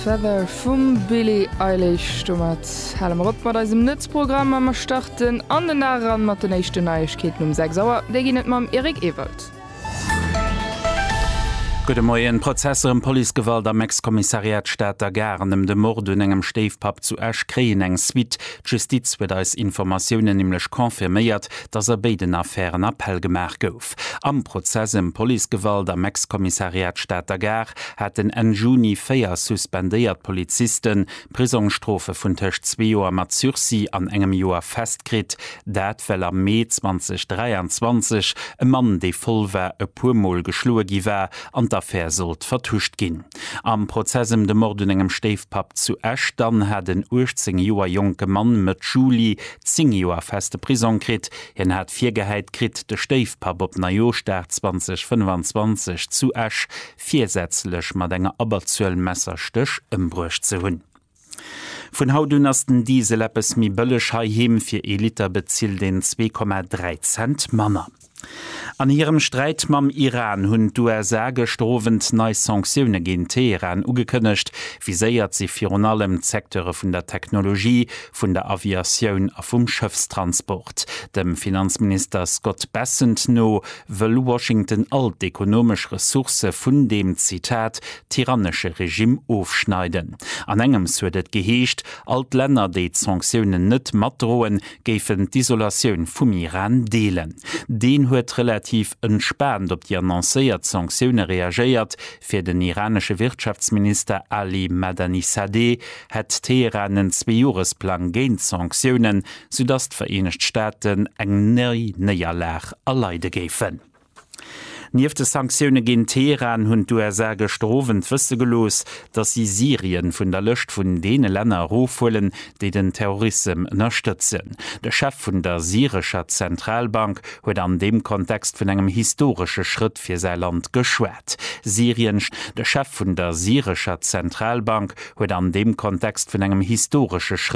Feather vum Billie Eilish mat Hallem Rott mat eisem Nëtzprogramm am starten an den Naran mat den nächste Neuigkeiten 6 Auer, déi gin net mam Erik Ewald. Gute Morgen. Prozesse im Polizeigewalt am Ex-Kommissariat Stadter Gern de Mord und engem Steifpap zu Esch kreen eng Suite. Justiz wird als Informationen nämlich konfirmiert, dass beiden Affären Appell gemacht gouf. Am Prozess im Polizeigewalt am Ex-Kommissariat Stadter Gern hat den en Juni 4 suspendiert Polizisten Prisonstrophe vun Tisch 2 Joer mat Sursi an engem Joer festkrit. Dat well am Mai 2023 e Mann de vollwer e purmol geschlue giwer an Affaire sollt vertuscht gin. Am Prozessem de Mord engem Steifpap zu Esch dann hat den 18 Joer junge Mann mit Juli 10 Joer feste Prison krit. Hin hat 4 Geheit krit de Steifpap op na Joster 2025 zu Esch 4sätzlech mat enger aberzuell Messerstöch ëmbrucht ze hunn. Von hautdünnersten Dieseleppes mi bëllech haiem fir Eliter bezielt den 2,3 Cent Manner. An ihrem Streit mam Iran hunn d'USA gestrovent neii Sanktiune gin Teheran ugekënnecht, wie séiert sie fir an allem Sektere vun der Technologie, vun der Aviatioun a vum Schëfstransport. Dem Finanzminister Scott Bessent no wëll Washington alt ekonomisch Ressource vun dem Zitat tyrannesche Regime aufschneiden. An engem huet geheescht, alt Länner déi Sanktiunen net mat droen, géifen d'Isolatioun vum Iran deelen. Den huet relativ entspannt op die annoncéiert Sanktiune reagiert. Fir den iranische Wirtschaftsminister Ali Madani-Sadeh het Teheran en 2-Jahresplan géint Sanktiunen, sodass d'Vereinigte Staaten eng neier Lach erleide géfen. Nief de Sanktiune gin Teheran hunn d'USA gestrovent wësse gelos, dat sie Syrien vun der Lëcht vun dene Länner rofullen, déi den Terrorism ënnerstëtzen. De Chef vun der syrescher Zentralbank huet an dem Kontext vun engem historische Schritt fir sei Land geschwert. De Chef vun der syrescher Zentralbank huet an dem Kontext vun engem historische Schritt